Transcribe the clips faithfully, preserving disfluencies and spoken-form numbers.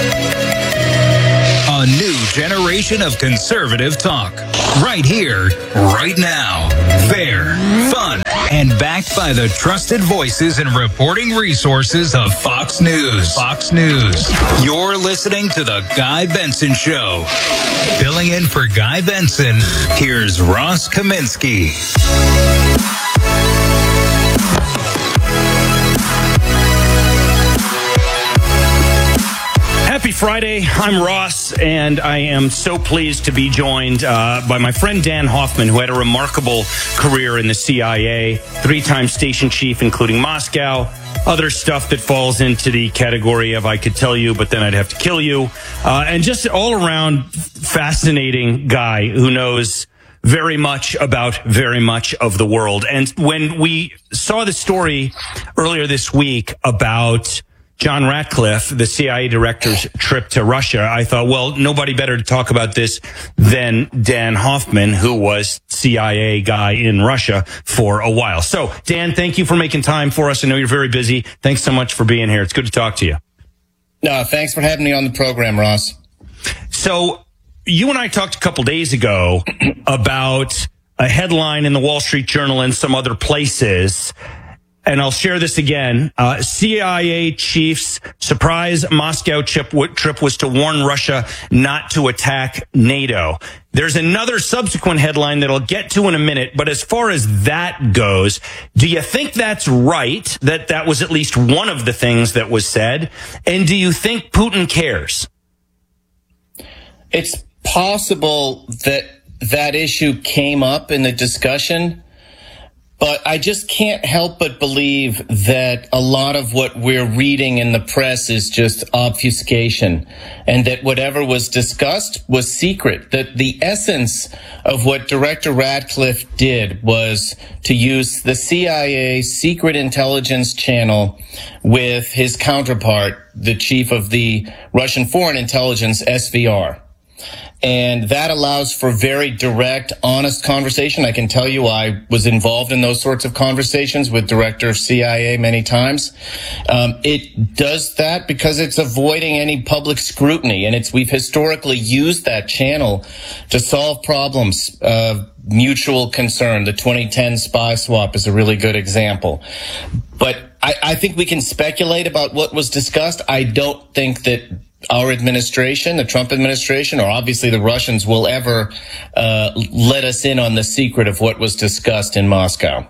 A new generation of conservative talk. Right here, right now. Fair, fun, and backed by the trusted voices and reporting resources of Fox News. Fox News. You're listening to The Guy Benson Show. Filling in for Guy Benson, here's Ross Kaminsky. Happy Friday. I'm Ross, and I am so pleased to be joined uh, by my friend Dan Hoffman, who had a remarkable career in the C I A, three-time station chief, including Moscow, other stuff that falls into the category of I could tell you, but then I'd have to kill you, uh, and just all-around fascinating guy who knows very much about very much of the world. And when we saw the story earlier this week about John Ratcliffe, the C I A director's trip to Russia, I thought, well, nobody better to talk about this than Dan Hoffman, who was C I A guy in Russia for a while. So, Dan, thank you for making time for us. I know you're very busy. Thanks so much for being here. It's good to talk to you. No, thanks for having me on the program, Ross. So, you and I talked a couple days ago about a headline in the Wall Street Journal and some other places. And I'll share this again. Uh, C I A chief's surprise Moscow trip, trip was to warn Russia not to attack NATO. There's another subsequent headline that I'll get to in a minute. But as far as that goes, do you think that's right, that that was at least one of the things that was said? And do you think Putin cares? It's possible that that issue came up in the discussion. But I just can't help but believe that a lot of what we're reading in the press is just obfuscation, and that whatever was discussed was secret, that the essence of what Director Ratcliffe did was to use the C I A secret intelligence channel with his counterpart, the chief of the Russian Foreign Intelligence, S V R. And that allows for very direct, honest conversation. I can tell you I was involved in those sorts of conversations with Director of C I A many times. Um, it does that because it's avoiding any public scrutiny, and it's we've historically used that channel to solve problems of mutual concern. The twenty ten spy swap is a really good example. But I, I think we can speculate about what was discussed. I don't think that our administration, the Trump administration, or obviously the Russians will ever uh, let us in on the secret of what was discussed in Moscow.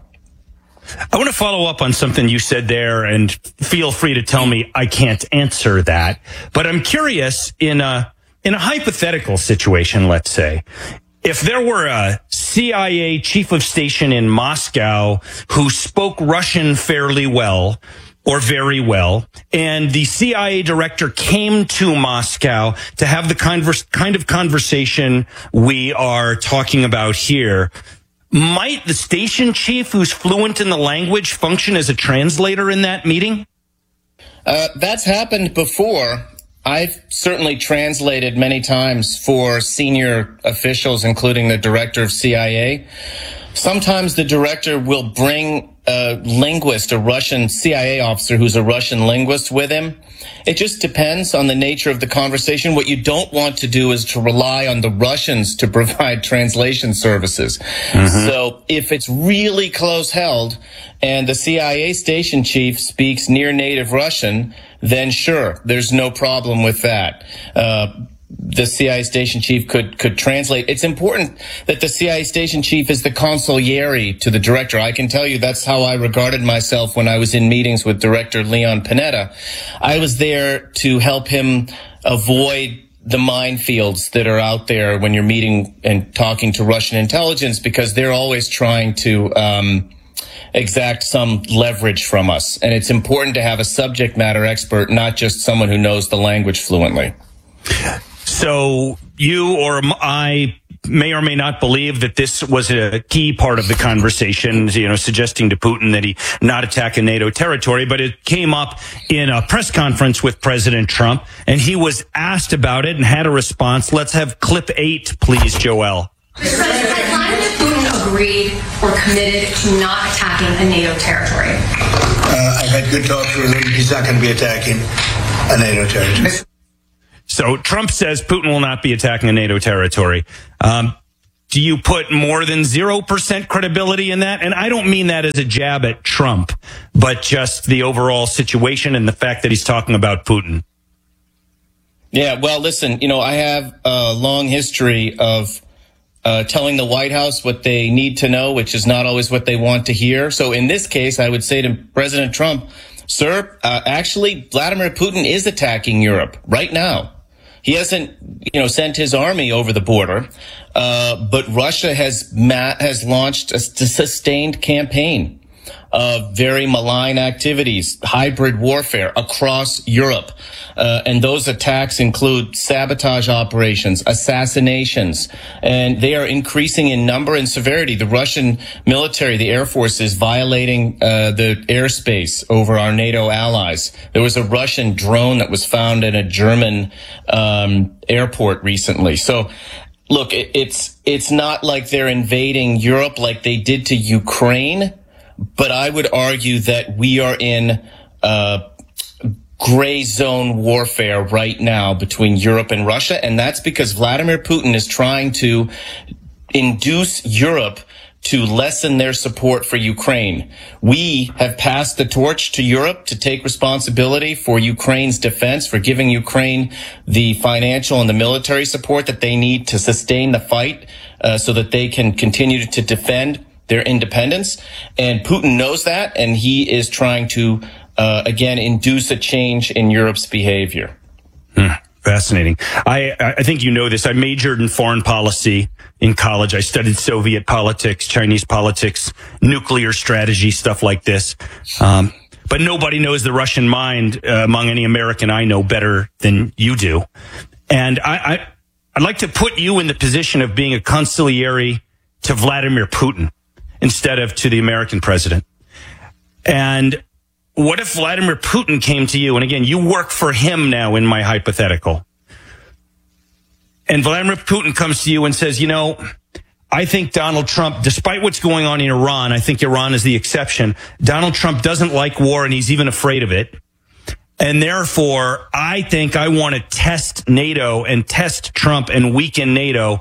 I want to follow up on something you said there, and feel free to tell me I can't answer that. But I'm curious, in a in a hypothetical situation, let's say, if there were a C I A chief of station in Moscow who spoke Russian fairly well, or very well, and the C I A director came to Moscow to have the converse, kind of conversation we are talking about here, might the station chief who's fluent in the language function as a translator in that meeting? Uh, that's happened before. I've certainly translated many times for senior officials, including the director of C I A. Sometimes the director will bring a linguist, a Russian C I A officer who's a Russian linguist with him. It just depends on the nature of the conversation. What you don't want to do is to rely on the Russians to provide translation services. Mm-hmm. So if it's really close held and the C I A station chief speaks near native Russian, then sure, there's no problem with that. Uh, the C I A station chief could could translate. It's important that the C I A station chief is the consigliere to the director. I can tell you that's how I regarded myself when I was in meetings with Director Leon Panetta. I was there to help him avoid the minefields that are out there when you're meeting and talking to Russian intelligence, because they're always trying to um exact some leverage from us. And it's important to have a subject matter expert, not just someone who knows the language fluently. So you or I may or may not believe that this was a key part of the conversation, you know, suggesting to Putin that he not attack a NATO territory, but it came up in a press conference with President Trump, and he was asked about it and had a response. Let's have clip eight, please, Joelle. Mister President, at the time that Putin agreed or committed to not attacking a NATO territory? Uh, I've had good talks with him. He's not going to be attacking a NATO territory. So Trump says Putin will not be attacking a NATO territory. Um, do you put more than zero percent credibility in that? And I don't mean that as a jab at Trump, but just the overall situation and the fact that he's talking about Putin. Yeah, well, listen, you know, I have a long history of uh, telling the White House what they need to know, which is not always what they want to hear. So in this case, I would say to President Trump, sir, uh, actually, Vladimir Putin is attacking Europe right now. He hasn't, you know, sent his army over the border, uh, but Russia has ma- has launched a sustained campaign of very malign activities, hybrid warfare across Europe. Uh, and those attacks include sabotage operations, assassinations, and they are increasing in number and severity. The Russian military, the Air Force, is violating uh, the airspace over our NATO allies. There was a Russian drone that was found in a German um, airport recently. So, look, it, it's it's not like they're invading Europe like they did to Ukraine. But I would argue that we are in uh gray zone warfare right now between Europe and Russia. And that's because Vladimir Putin is trying to induce Europe to lessen their support for Ukraine. We have passed the torch to Europe to take responsibility for Ukraine's defense, for giving Ukraine the financial and the military support that they need to sustain the fight uh, so that they can continue to defend their independence. And Putin knows that, and he is trying to, uh, again, induce a change in Europe's behavior. Hmm, fascinating. I, I think you know this. I majored in foreign policy in college. I studied Soviet politics, Chinese politics, nuclear strategy, stuff like this. Um, but nobody knows the Russian mind uh, among any American I know better than you do. And I, I, I'd like to put you in the position of being a consigliere to Vladimir Putin instead of to the American president. And what if Vladimir Putin came to you, and again, you work for him now in my hypothetical, and Vladimir Putin comes to you and says, you know, I think Donald Trump, despite what's going on in Iran, I think Iran is the exception. Donald Trump doesn't like war, and he's even afraid of it. And therefore, I think I want to test NATO and test Trump and weaken NATO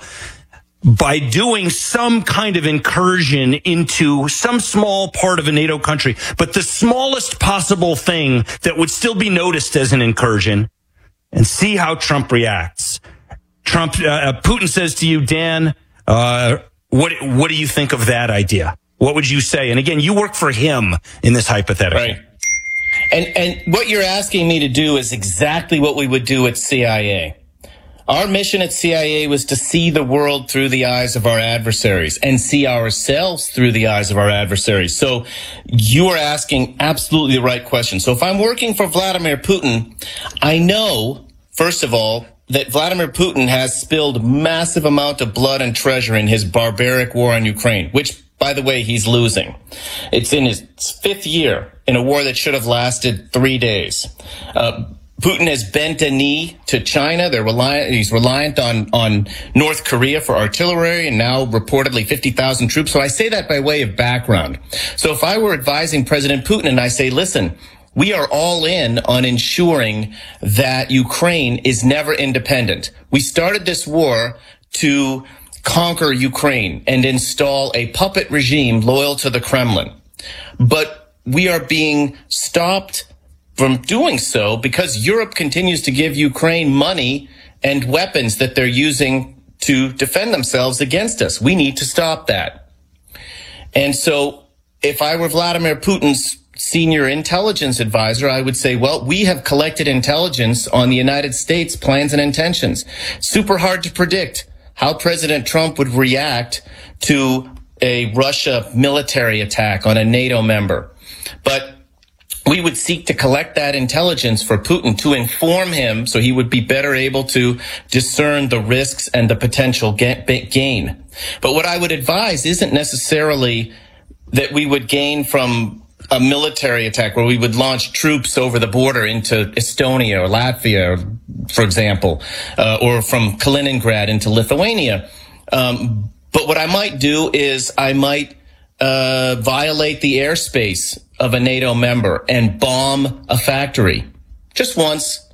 by doing some kind of incursion into some small part of a NATO country, but the smallest possible thing that would still be noticed as an incursion, and see how Trump reacts. Trump, uh, Putin says to you, Dan, uh, what, what do you think of that idea? What would you say? And again, you work for him in this hypothetical. Right. And, and what you're asking me to do is exactly what we would do at C I A. Our mission at C I A was to see the world through the eyes of our adversaries and see ourselves through the eyes of our adversaries. So you are asking absolutely the right question. So if I'm working for Vladimir Putin, I know, first of all, that Vladimir Putin has spilled massive amount of blood and treasure in his barbaric war on Ukraine, which, by the way, he's losing. It's in his fifth year in a war that should have lasted three days. Uh, Putin has bent a knee to China. They're reliant, he's reliant on, on North Korea for artillery and now reportedly fifty thousand troops. So I say that by way of background. So if I were advising President Putin and I say, listen, we are all in on ensuring that Ukraine is never independent. We started this war to conquer Ukraine and install a puppet regime loyal to the Kremlin. But we are being stopped from doing so because Europe continues to give Ukraine money and weapons that they're using to defend themselves against us. We need to stop that. And so if I were Vladimir Putin's senior intelligence advisor, I would say, well, we have collected intelligence on the United States plans and intentions. Super hard to predict how President Trump would react to a Russia military attack on a NATO member. But we would seek to collect that intelligence for Putin to inform him so he would be better able to discern the risks and the potential gain. But what I would advise isn't necessarily that we would gain from a military attack where we would launch troops over the border into Estonia or Latvia, for example, uh, or from Kaliningrad into Lithuania. Um, but what I might do is I might uh, violate the airspace of a NATO member and bomb a factory just once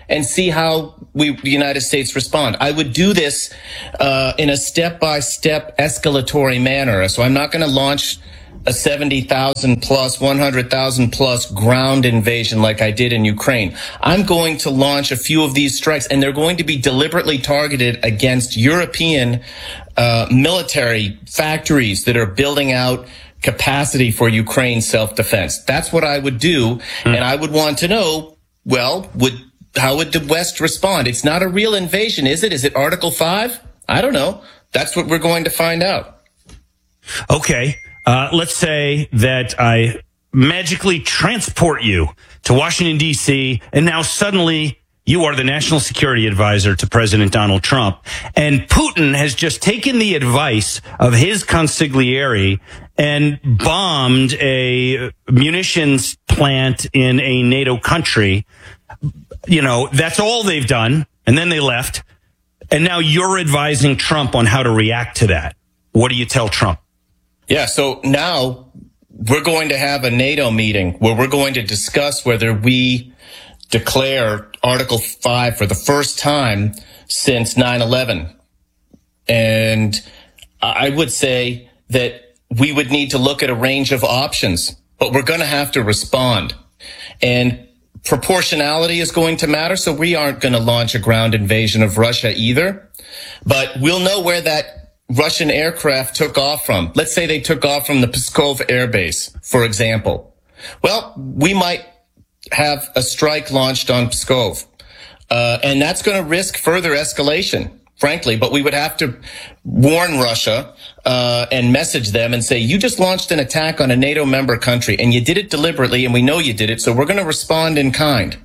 and see how we, the United States, respond. I would do this uh, in a step-by-step escalatory manner. So I'm not going to launch a seventy thousand plus, one hundred thousand plus ground invasion like I did in Ukraine. I'm going to launch a few of these strikes, and they're going to be deliberately targeted against European uh, military factories that are building out capacity for Ukraine's self-defense. That's what I would do, and I would want to know, well, would how would the West respond? It's not a real invasion, is it? Is it Article five? I don't know. That's what we're going to find out. Okay. Uh, let's say that I magically transport you to Washington, D C, and now suddenly you are the national security advisor to President Donald Trump. And Putin has just taken the advice of his consigliere and bombed a munitions plant in a NATO country. You know, that's all they've done. And then they left. And now you're advising Trump on how to react to that. What do you tell Trump? Yeah, so now we're going to have a NATO meeting where we're going to discuss whether we declare Article five for the first time since nine eleven. And I would say that we would need to look at a range of options, but we're going to have to respond. And proportionality is going to matter, so we aren't going to launch a ground invasion of Russia either. But we'll know where that Russian aircraft took off from. Let's say they took off from the Pskov Air Base, for example. Well, we might have a strike launched on Pskov. Uh, and that's going to risk further escalation, frankly. But we would have to warn Russia uh, and message them and say, you just launched an attack on a NATO member country, and you did it deliberately, and we know you did it, so we're going to respond in kind,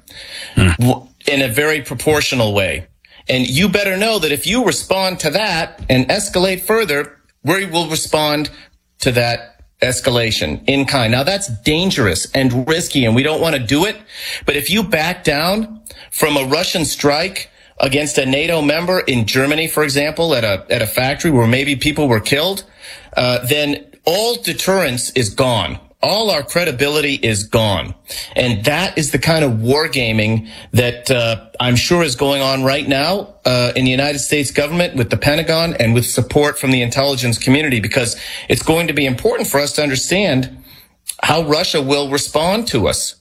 mm. in a very proportional way. And you better know that if you respond to that and escalate further, we will respond to that escalation in kind. Now, that's dangerous and risky, and we don't want to do it. But if you back down from a Russian strike against a NATO member in Germany, for example, at a at a factory where maybe people were killed, uh, then all deterrence is gone. All our credibility is gone. And that is the kind of wargaming that uh, I'm sure is going on right now uh, in the United States government with the Pentagon and with support from the intelligence community, because it's going to be important for us to understand how Russia will respond to us.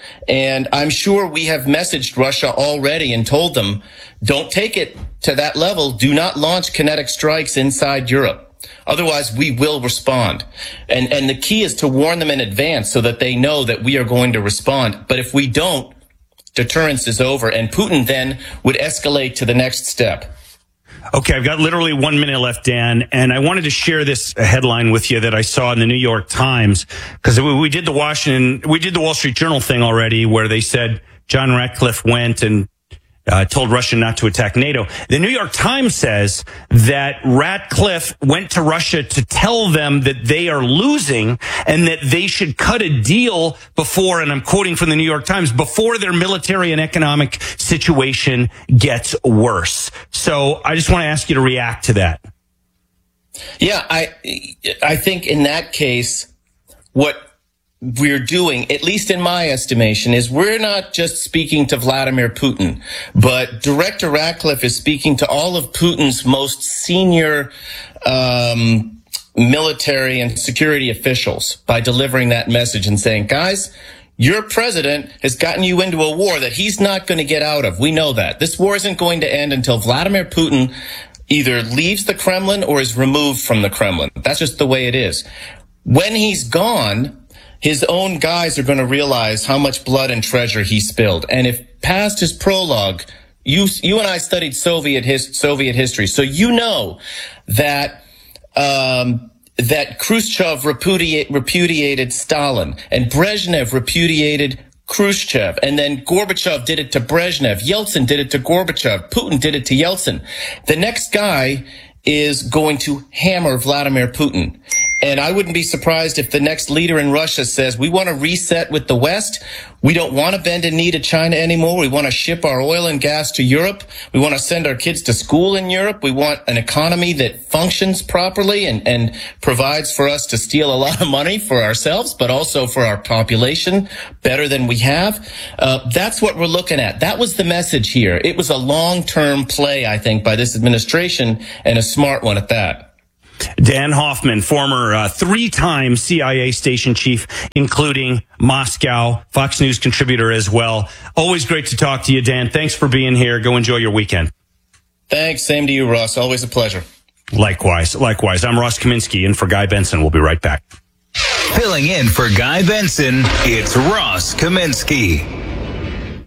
And I'm sure we have messaged Russia already and told them, don't take it to that level. Do not launch kinetic strikes inside Europe. Otherwise, we will respond. And and the key is to warn them in advance so that they know that we are going to respond. But if we don't, deterrence is over. And Putin then would escalate to the next step. Okay, I've got literally one minute left, Dan, and I wanted to share this headline with you that I saw in the New York Times, because we did the Washington, we did the Wall Street Journal thing already, where they said John Ratcliffe went and Uh, told Russia not to attack NATO. The New York Times says that Ratcliffe went to Russia to tell them that they are losing and that they should cut a deal before, and I'm quoting from the New York Times, before their military and economic situation gets worse. So I just want to ask you to react to that. Yeah, I, I think in that case, what we're doing, at least in my estimation, is we're not just speaking to Vladimir Putin, but Director Ratcliffe is speaking to all of Putin's most senior um, military and security officials by delivering that message and saying, guys, your president has gotten you into a war that he's not going to get out of. We know that. This war isn't going to end until Vladimir Putin either leaves the Kremlin or is removed from the Kremlin. That's just the way it is. When he's gone, his own guys are going to realize how much blood and treasure he spilled. And if past his prologue, you you and I studied Soviet his, Soviet history, so you know that um, that Khrushchev repudiate, repudiated Stalin, and Brezhnev repudiated Khrushchev, and then Gorbachev did it to Brezhnev, Yeltsin did it to Gorbachev, Putin did it to Yeltsin. The next guy is going to hammer Vladimir Putin. And I wouldn't be surprised if the next leader in Russia says, we want to reset with the West. We don't want to bend a knee to China anymore. We want to ship our oil and gas to Europe. We want to send our kids to school in Europe. We want an economy that functions properly and, and provides for us to steal a lot of money for ourselves, but also for our population better than we have. Uh, that's what we're looking at. That was the message here. It was a long-term play, I think, by this administration, and a smart one at that. Dan Hoffman, former uh, three-time C I A station chief, including Moscow, Fox News contributor as well. Always great to talk to you, Dan. Thanks for being here. Go enjoy your weekend. Thanks. Same to you, Ross. Always a pleasure. Likewise. Likewise. I'm Ross Kaminsky, in for Guy Benson. We'll be right back. Filling in for Guy Benson, it's Ross Kaminsky.